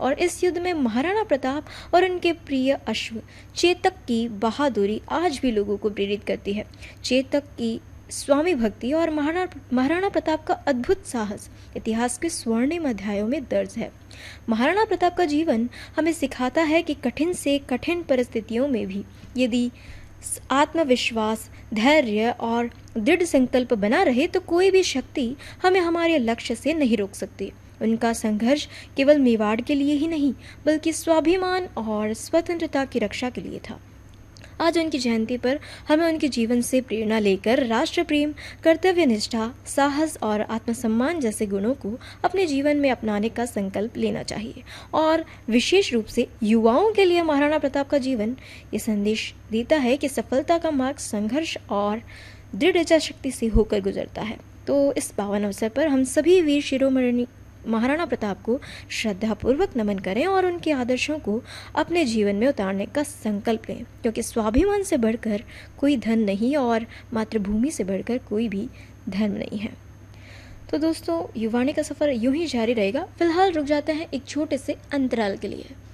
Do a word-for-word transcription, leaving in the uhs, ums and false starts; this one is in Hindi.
और इस युद्ध में महाराणा प्रताप और उनके प्रिय अश्व चेतक की बहादुरी आज भी लोगों को प्रेरित करती है। चेतक की स्वामी भक्ति और महाराणा महाराणा प्रताप का अद्भुत साहस इतिहास के स्वर्णिम अध्यायों में दर्ज है। महाराणा प्रताप का जीवन हमें सिखाता है कि कठिन से कठिन परिस्थितियों में भी यदि आत्मविश्वास, धैर्य और दृढ़ संकल्प बना रहे तो कोई भी शक्ति हमें हमारे लक्ष्य से नहीं रोक सकती। उनका संघर्ष केवल मेवाड़ के लिए ही नहीं बल्कि स्वाभिमान और स्वतंत्रता की रक्षा के लिए था। आज उनकी जयंती पर हमें उनके जीवन से प्रेरणा लेकर राष्ट्र प्रेम, कर्तव्य निष्ठा, साहस और आत्मसम्मान जैसे गुणों को अपने जीवन में अपनाने का संकल्प लेना चाहिए। और विशेष रूप से युवाओं के लिए महाराणा प्रताप का जीवन ये संदेश देता है कि सफलता का मार्ग संघर्ष और दृढ़ इच्छा शक्ति से होकर गुजरता है। तो इस पावन अवसर पर हम सभी वीर शिरोमणि महाराणा प्रताप को श्रद्धापूर्वक नमन करें और उनके आदर्शों को अपने जीवन में उतारने का संकल्प लें, क्योंकि स्वाभिमान से बढ़कर कोई धन नहीं और मातृभूमि से बढ़कर कोई भी धर्म नहीं है। तो दोस्तों, युवाणी का सफ़र यूं ही जारी रहेगा। फिलहाल रुक जाते हैं एक छोटे से अंतराल के लिए।